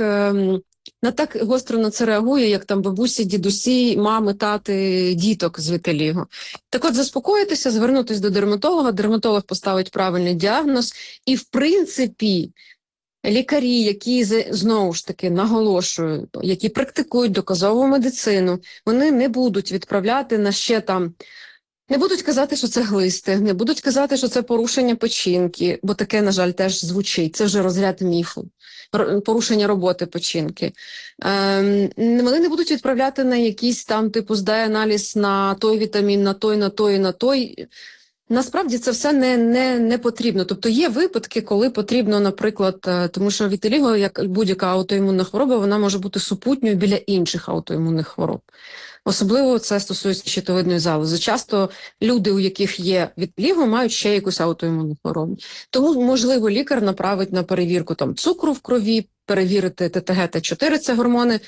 не так гостро на це реагує, як там бабусі, дідусі, мами, тати, діток з вітиліго. Так от заспокоїтися, звернутися до дерматолога, дерматолог поставить правильний діагноз, і в принципі лікарі, які, знову ж таки, наголошую, які практикують доказову медицину, вони не будуть відправляти на ще там, не будуть казати, що це глисти, не будуть казати, що це порушення печінки, бо таке, на жаль, теж звучить, це вже розряд міфу, порушення роботи печінки. Ем, вони не будуть відправляти на якийсь там, типу, здай аналіз на той вітамін, на той, на той, на той. Насправді це все не, не, не потрібно. Тобто є випадки, коли потрібно, наприклад, тому що вітиліго, як будь-яка аутоімунна хвороба, вона може бути супутньою біля інших аутоімунних хвороб. Особливо це стосується щитовидної залози. Часто люди, у яких є вітиліго, мають ще якусь аутоімунну хворобу. Тому, можливо, лікар направить на перевірку там, цукру в крові, перевірити Т Т Г, Т чотири, це гормони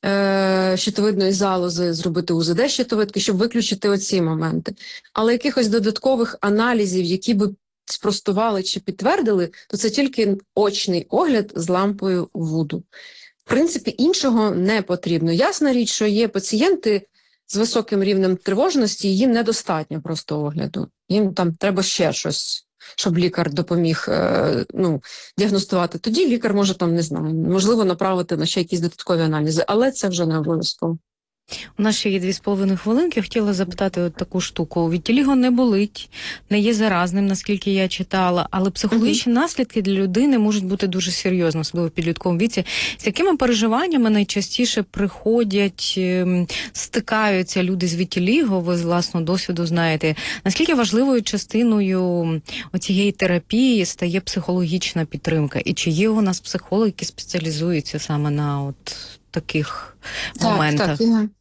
е- щитовидної залози, зробити У З Д щитовидки, щоб виключити оці моменти. Але якихось додаткових аналізів, які би спростували чи підтвердили, то це тільки очний огляд з лампою Вуду. В принципі, іншого не потрібно. Ясна річ, що є пацієнти з високим рівнем тривожності, і їм недостатньо просто огляду. Їм там треба ще щось, щоб лікар допоміг е, ну, діагностувати. Тоді лікар може, там, не знаю, можливо, направити на ще якісь додаткові аналізи, але це вже не обов'язково. У нас ще є дві з половиною хвилинки. Хотіла запитати от таку штуку. Вітіліго не болить, не є заразним, наскільки я читала, але психологічні uh-huh. наслідки для людини можуть бути дуже серйозні, особливо в підлітковому віці. З якими переживаннями найчастіше приходять, стикаються люди з вітіліго, ви з власного досвіду знаєте. Наскільки важливою частиною оцієї терапії стає психологічна підтримка? І чи є у нас психологи, які спеціалізуються саме на от таких так, моментах? Так, я...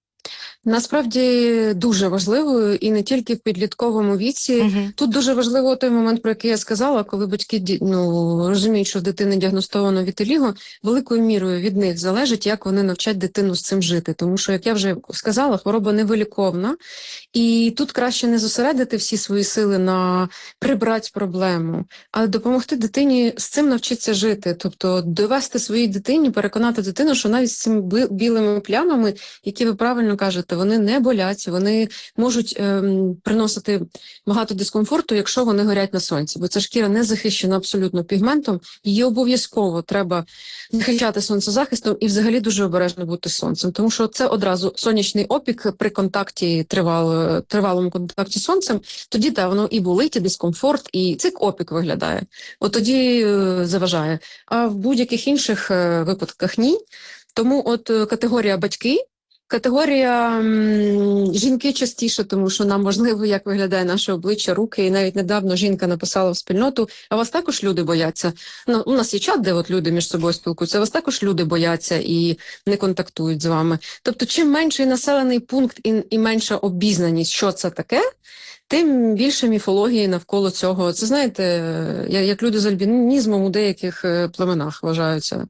Насправді дуже важливою, і не тільки в підлітковому віці. Uh-huh. Тут дуже важливо той момент, про який я сказала, коли батьки ну, розуміють, що в дитини діагностовано вітиліго, великою мірою від них залежить, як вони навчать дитину з цим жити. Тому що, як я вже сказала, хвороба невиліковна, і тут краще не зосередити всі свої сили на прибрати проблему, а допомогти дитині з цим навчитися жити. Тобто довести своїй дитині, переконати дитину, що навіть з цими білими плямами, які ви правильно кажете, повірте, вони не болять, вони можуть ем, приносити багато дискомфорту, якщо вони горять на сонці, бо ця шкіра не захищена абсолютно пігментом, її обов'язково треба захищати сонцезахистом і взагалі дуже обережно бути з сонцем, тому що це одразу сонячний опік при контакті, тривал, тривалому контакті з сонцем, тоді та воно і болить, і дискомфорт, і цик опік виглядає. От тоді е, заважає. А в будь-яких інших е, випадках ні. Тому от е, категорія батьки, категорія м, жінки частіше, тому що нам важливо, як виглядає наше обличчя, руки. І навіть недавно жінка написала в спільноту, а вас також люди бояться? Ну, у нас є чат, де от люди між собою спілкуються, а вас також люди бояться і не контактують з вами. Тобто, чим менший населений пункт і, і менша обізнаність, що це таке, тим більше міфології навколо цього. Це, знаєте, як люди з альбінізмом у деяких племенах вважаються,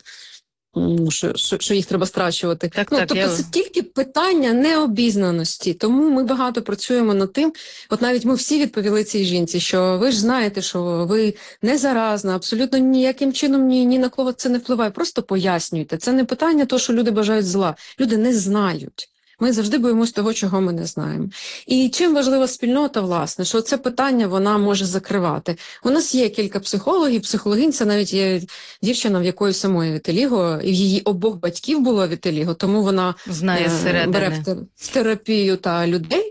що, що, що їх треба страчувати. Так, ну, так, тобто я... це тільки питання необізнаності. Тому ми багато працюємо над тим, от навіть ми всі відповіли цій жінці, що ви ж знаєте, що ви не заразна, абсолютно ніяким чином ні, ні на кого це не впливає. Просто пояснюйте. Це не питання того, що люди бажають зла. Люди не знають. Ми завжди боїмось того, чого ми не знаємо. І чим важлива спільнота, власне, що це питання вона може закривати. У нас є кілька психологів, психологинь, це навіть є дівчина, в якої самої вітиліго, і в її обох батьків було вітиліго, тому вона знає е, бере в терапію та людей.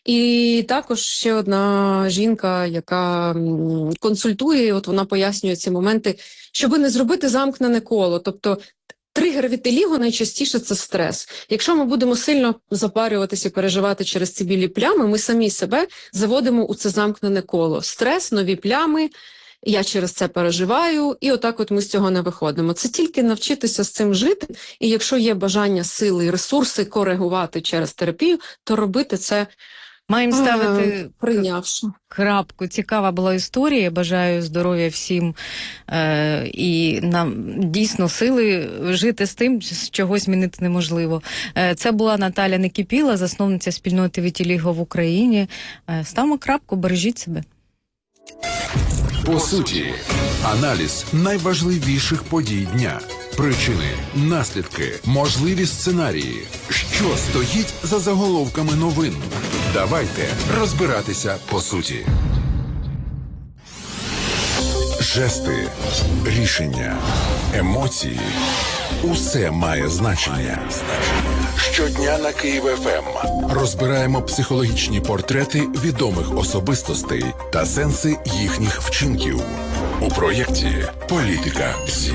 І також ще одна жінка, яка м, консультує, от вона пояснює ці моменти, щоби не зробити замкнене коло, тобто тригер вітиліго найчастіше це стрес. Якщо ми будемо сильно запарюватися і переживати через ці білі плями, ми самі себе заводимо у це замкнене коло. Стрес, нові плями, я через це переживаю, і отак от ми з цього не виходимо. Це тільки навчитися з цим жити, і якщо є бажання, сили і ресурси коригувати через терапію, то робити це Маємо ставити прийнявши. крапку. Цікава була історія. Бажаю здоров'я всім е, і нам дійсно сили жити з тим, чого змінити неможливо. Е, це була Наталя Некіпіла, засновниця спільноти Вітіліго в Україні. Е, ставимо крапку, бережіть себе. По суті, аналіз найважливіших подій дня. Причини, наслідки, можливі сценарії. Що стоїть за заголовками новин? Давайте розбиратися по суті. Жести, рішення, емоції – усе має значення. Щодня на Київ еф ем розбираємо психологічні портрети відомих особистостей та сенси їхніх вчинків. У проєкті «Політика ПСІ».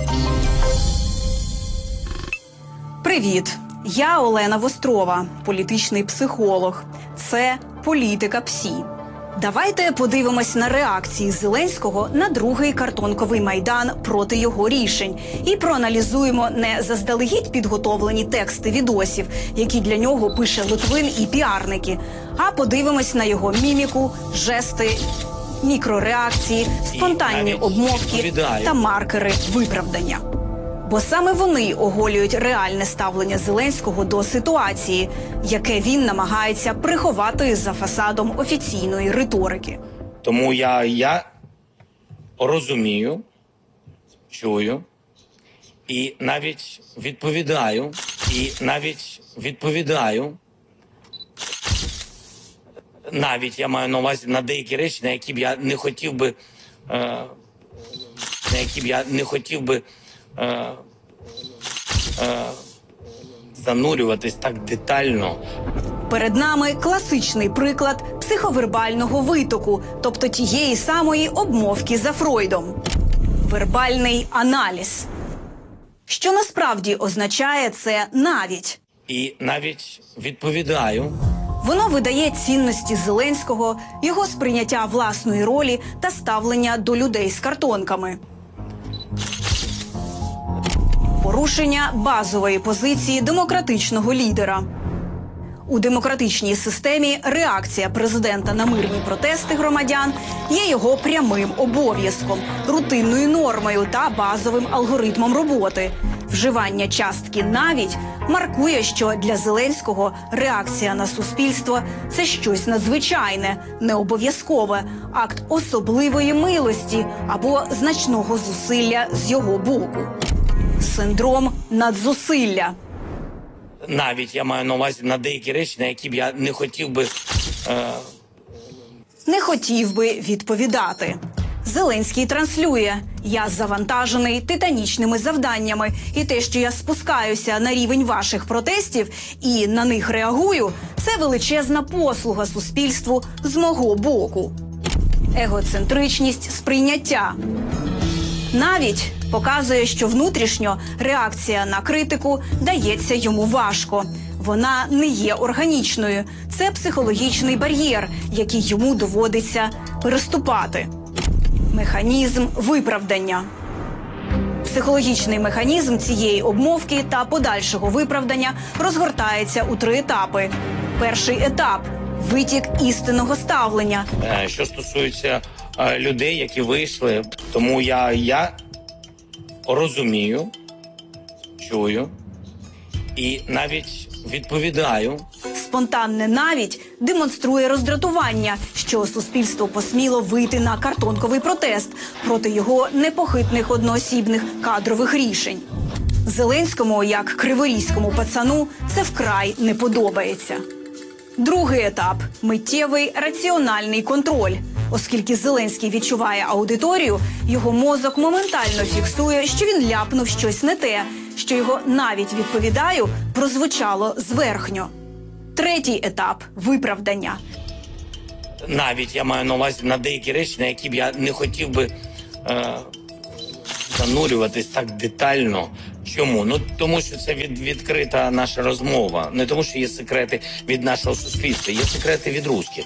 Привіт! Я Олена Вострова, політичний психолог. Це «Політика ПСІ». Давайте подивимось на реакції Зеленського на другий картонковий майдан проти його рішень і проаналізуємо не заздалегідь підготовлені тексти відосів, які для нього пише Литвин і піарники, а подивимось на його міміку, жести, мікрореакції, спонтанні обмовки та маркери виправдання. Бо саме вони оголюють реальне ставлення Зеленського до ситуації, яке він намагається приховати за фасадом офіційної риторики. Тому я, я розумію, чую і навіть відповідаю, і навіть відповідаю, навіть я маю на увазі на деякі речі, на які б я не хотів би, е, на які б я не хотів би Е, е, занурюватись так детально. Перед нами класичний приклад психовербального витоку, тобто тієї самої обмовки за Фройдом. Вербальний аналіз. Що насправді означає це «навіть»? І навіть відповідаю. Воно видає цінності Зеленського, його сприйняття власної ролі та ставлення до людей з картонками. Порушення базової позиції демократичного лідера. У демократичній системі реакція президента на мирні протести громадян є його прямим обов'язком, рутинною нормою та базовим алгоритмом роботи. Вживання частки «навіть» маркує, що для Зеленського реакція на суспільство – це щось надзвичайне, необов'язкове, акт особливої милості або значного зусилля з його боку. Синдром надзусилля. навіть я маю на увазі на деякі речі, на які б я не хотів би. Е... Не хотів би відповідати. Зеленський транслює: «Я завантажений титанічними завданнями, і те, що я спускаюся на рівень ваших протестів і на них реагую, це величезна послуга суспільству з мого боку». Егоцентричність сприйняття. Навіть показує, що внутрішньо реакція на критику дається йому важко. Вона не є органічною. Це психологічний бар'єр, який йому доводиться переступати. Механізм виправдання. Психологічний механізм цієї обмовки та подальшого виправдання розгортається у три етапи. Перший етап – витік істинного ставлення. Е, що стосується е, людей, які вийшли, тому я, я розумію, чую і навіть відповідаю. Спонтанне навіть демонструє роздратування, що суспільство посміло вийти на картонковий протест проти його непохитних одноосібних кадрових рішень. Зеленському, як криворізькому пацану, це вкрай не подобається. Другий етап – миттєвий раціональний контроль. Оскільки Зеленський відчуває аудиторію, його мозок моментально фіксує, що він ляпнув щось не те, що його навіть відповідаю прозвучало зверхньо. Третій етап – виправдання. Навіть я маю на увазі на деякі речі, на які б я не хотів би е, занурюватись так детально. Чому? Ну, тому що це від, відкрита наша розмова. Не тому, що є секрети від нашого суспільства, є секрети від русських.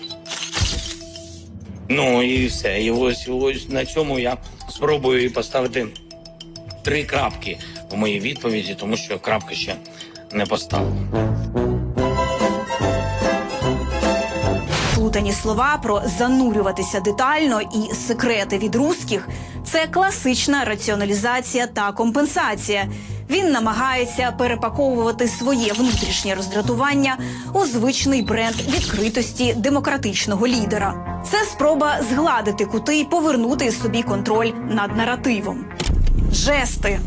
Ну і все. І ось, ось на цьому я спробую поставити три крапки в моїй відповіді, тому що крапки ще не поставлена. Плутані слова про занурюватися детально і секрети від русських – це класична раціоналізація та компенсація. Він намагається перепаковувати своє внутрішнє роздратування у звичний бренд відкритості демократичного лідера. Це спроба згладити кути й повернути собі контроль над наративом. Жести.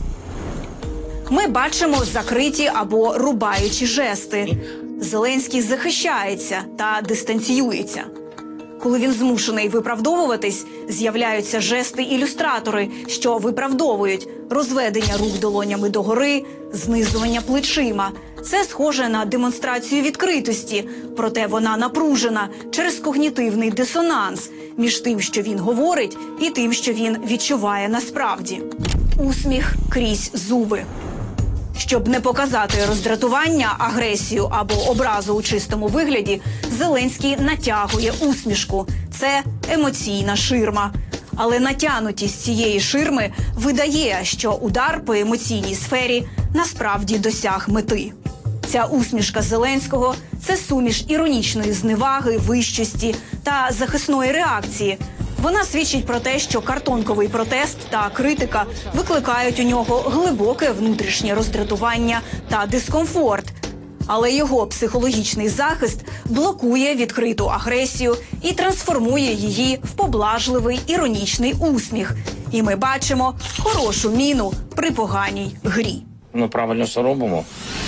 Ми бачимо закриті або рубаючі жести. Зеленський захищається та дистанціюється. Коли він змушений виправдовуватись, з'являються жести-ілюстратори, що виправдовують розведення рук долонями догори, знизування плечима. Це схоже на демонстрацію відкритості, проте вона напружена через когнітивний дисонанс між тим, що він говорить, і тим, що він відчуває насправді. Усміх крізь зуби. Щоб не показати роздратування, агресію або образу у чистому вигляді, Зеленський натягує усмішку. Це емоційна ширма. Але натягнутість цієї ширми видає, що удар по емоційній сфері насправді досяг мети. Ця усмішка Зеленського – це суміш іронічної зневаги, вищості та захисної реакції. Вона свідчить про те, що картонковий протест та критика викликають у нього глибоке внутрішнє роздратування та дискомфорт. Але його психологічний захист блокує відкриту агресію і трансформує її в поблажливий іронічний усміх. І ми бачимо хорошу міну при поганій грі. Ну, правильно все робимо.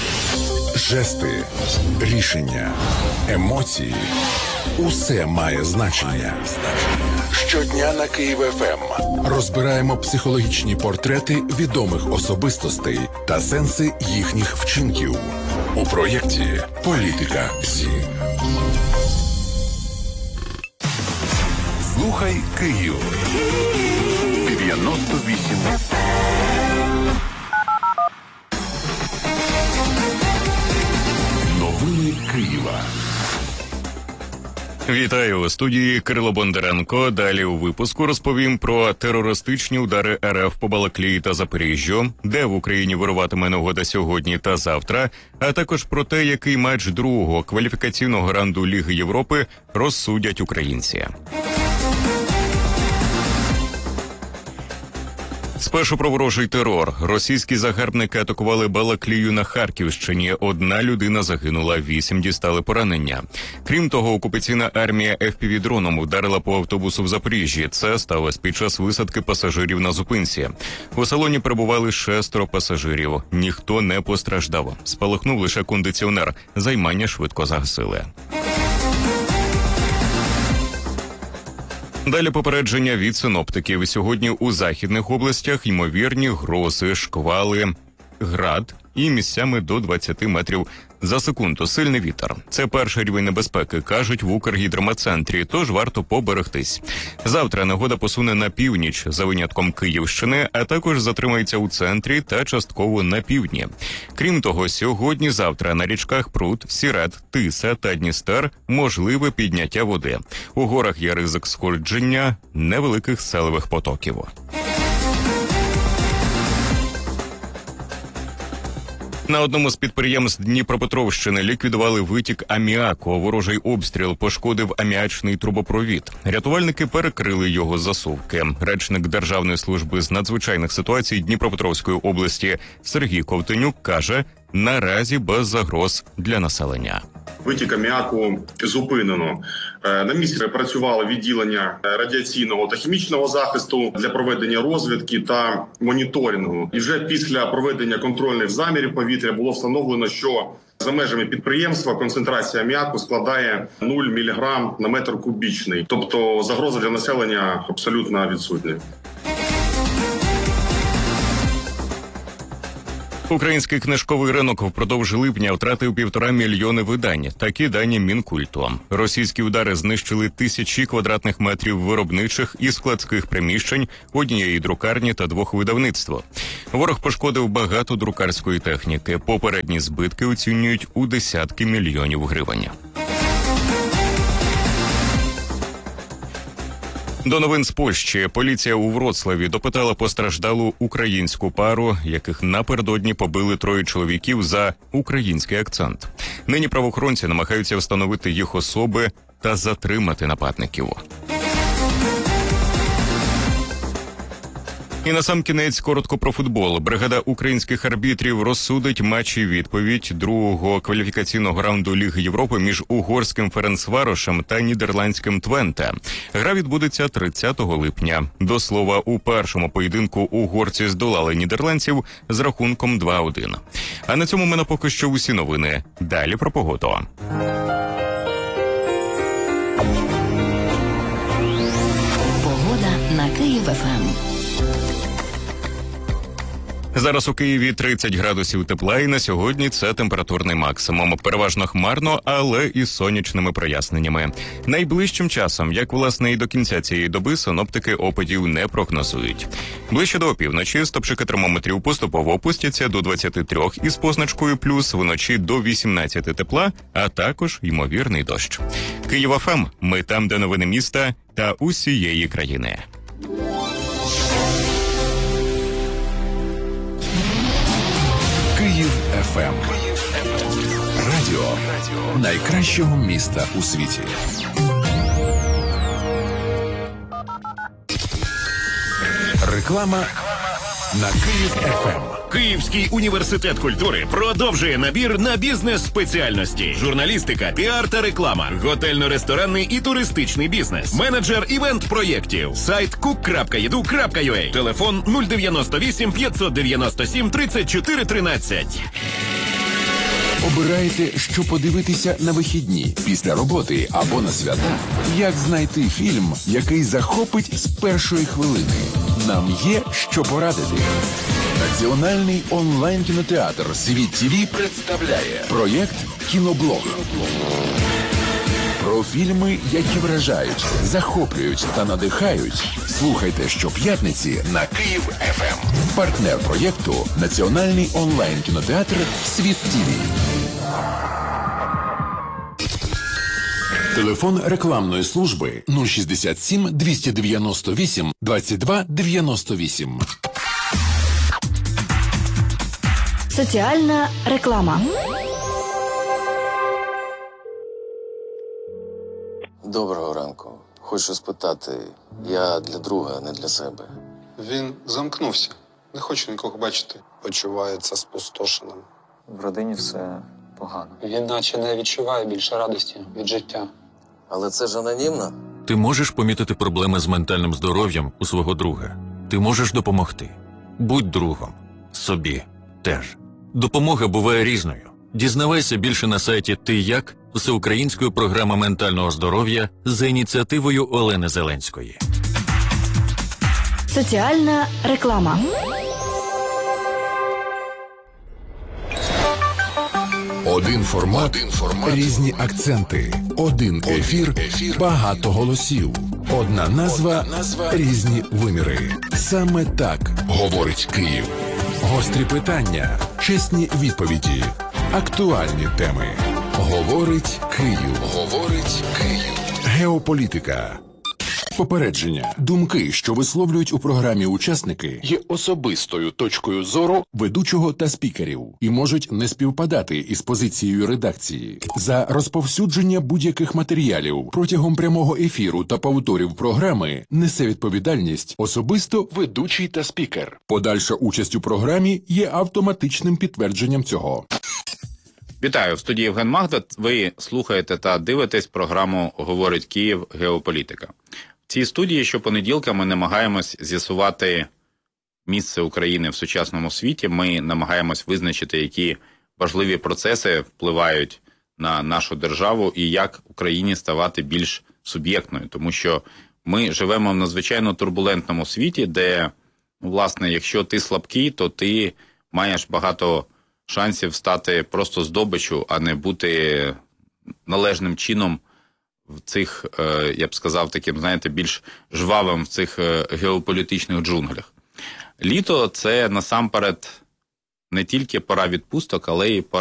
Жести, рішення, емоції – усе має значення. Щодня на Київ еф ем розбираємо психологічні портрети відомих особистостей та сенси їхніх вчинків у проєкті «Політика ПСІ». Слухай Київ. дев'яносто вісім. Новини Києва. Вітаю у студії Кирило Бондаренко. Далі у випуску розповім про терористичні удари ер еф по Балаклії та Запоріжжю, де в Україні вируватиме негода сьогодні та завтра, а також про те, який матч другого кваліфікаційного раунду Ліги Європи розсудять українці. Спершу про ворожий терор. Російські загарбники атакували Балаклію на Харківщині. Одна людина загинула, вісім дістали поранення. Крім того, окупаційна армія еф пі ві-дроном вдарила по автобусу в Запоріжжі. Це сталося під час висадки пасажирів на зупинці. У салоні перебували шестеро пасажирів. Ніхто не постраждав. Спалахнув лише кондиціонер. Займання швидко загасили. Далі попередження від синоптиків. Сьогодні у західних областях ймовірні грози, шквали, град і місцями до двадцяти метрів за секунду. Сильний вітер. Це перший рівень небезпеки, кажуть в Укргідрометцентрі, тож варто поберегтись. Завтра негода посуне на північ, за винятком Київщини, а також затримається у центрі та частково на півдні. Крім того, сьогодні-завтра на річках Прут, Сірет, Тиса та Дністер можливе підняття води. У горах є ризик сходження невеликих селевих потоків. На одному з підприємств Дніпропетровщини ліквідували витік аміаку. Ворожий обстріл пошкодив аміачний трубопровід. Рятувальники перекрили його засувки. Речник Державної служби з надзвичайних ситуацій Дніпропетровської області Сергій Ковтонюк каже, наразі без загроз для населення. Витік аміаку зупинено. На місці працювало відділення радіаційного та хімічного захисту для проведення розвідки та моніторингу. І вже після проведення контрольних замірів повітря було встановлено, що за межами підприємства концентрація аміаку складає нуль міліграм на метр кубічний. Тобто загроза для населення абсолютно відсутня. Український книжковий ринок впродовж липня втратив півтора мільйони видань. Такі дані Мінкульту. Російські удари знищили тисячі квадратних метрів виробничих і складських приміщень, однієї друкарні та двох видавництв. Ворог пошкодив багато друкарської техніки. Попередні збитки оцінюють у десятки мільйонів гривень. До новин з Польщі. Поліція у Вроцлаві допитала постраждалу українську пару, яких напередодні побили троє чоловіків за український акцент. Нині правоохоронці намагаються встановити їх особи та затримати нападників. І насамкінець коротко про футбол. Бригада українських арбітрів розсудить матчі відповідь другого кваліфікаційного раунду Ліги Європи між угорським Ференцварошем та нідерландським Твенте. Гра відбудеться тридцятого липня. До слова, у першому поєдинку угорці здолали нідерландців з рахунком два один. А на цьому в мене поки що усі новини. Далі про погоду. Погода на Київ-ФМ. Зараз у Києві тридцять градусів тепла, і на сьогодні це температурний максимум. Переважно хмарно, але із сонячними проясненнями. Найближчим часом, як власне і до кінця цієї доби, синоптики опадів не прогнозують. Ближче до опівночі стопчики термометрів поступово опустяться до двадцяти трьох із позначкою плюс, вночі до вісімнадцяти тепла, а також ймовірний дощ. Київ-ФМ. Ми там, де новини міста та усієї країни. Київ-ФМ. Радіо найкращого міста у світі. Реклама на Київ-ФМ. Київський університет культури продовжує набір на бізнес-спеціальності: журналістика, піар та реклама, готельно-ресторанний і туристичний бізнес, менеджер івент-проєктів, сайт кук крапка еду крапка ю а, телефон нуль дев'яносто вісім п'ятсот дев'яносто сім тридцять чотири тринадцять. Обираєте, що подивитися на вихідні, після роботи або на свята? Як знайти фільм, який захопить з першої хвилини? Нам є що порадити. Національний онлайн-кінотеатр «Світ ТІВІ» представляє проєкт «Кіноблог». Про фільми, які вражають, захоплюють та надихають. Слухайте щоп'ятниці на Київ-ФМ. Партнер проєкту – Національний онлайн-кінотеатр «Світ ТІВІ». Телефон рекламної служби нуль шістдесят сім двісті дев'яносто вісім двадцять два дев'яносто вісім. Соціальна реклама. Доброго ранку. Хочу спитати, я для друга, не для себе. Він замкнувся. Не хоче нікого бачити. Почувається спустошеним. В родині все погано. Він наче не відчуває більше радості від життя. Але це ж анонімно. Ти можеш помітити проблеми з ментальним здоров'ям у свого друга. Ти можеш допомогти. Будь другом. Собі теж. Допомога буває різною. Дізнавайся більше на сайті «Ти як» всеукраїнської програми ментального здоров'я за ініціативою Олени Зеленської. Соціальна реклама. Один формат, Один формат, різні акценти, один ефір, ефір, багато голосів, одна назва, назва, різні виміри. Саме так говорить Київ. Гострі питання, чесні відповіді, актуальні теми. Говорить Київ. Говорить Київ. Геополітика. Попередження. Думки, що висловлюють у програмі учасники, є особистою точкою зору ведучого та спікерів і можуть не співпадати із позицією редакції. За розповсюдження будь-яких матеріалів протягом прямого ефіру та повторів програми несе відповідальність особисто ведучий та спікер. Подальша участь у програмі є автоматичним підтвердженням цього. Вітаю, в студії Євген Магда. Ви слухаєте та дивитесь програму «Говорить Київ. Геополітика». В цій студії щопонеділка ми намагаємось з'ясувати місце України в сучасному світі. Ми намагаємось визначити, які важливі процеси впливають на нашу державу і як Україні ставати більш суб'єктною. Тому що ми живемо в надзвичайно турбулентному світі, де, власне, якщо ти слабкий, то ти маєш багато шансів стати просто здобиччю, а не бути належним чином в цих, я б сказав, таким, знаєте, більш жвавим в цих геополітичних джунглях. Літо – це насамперед не тільки пора відпусток, але й пора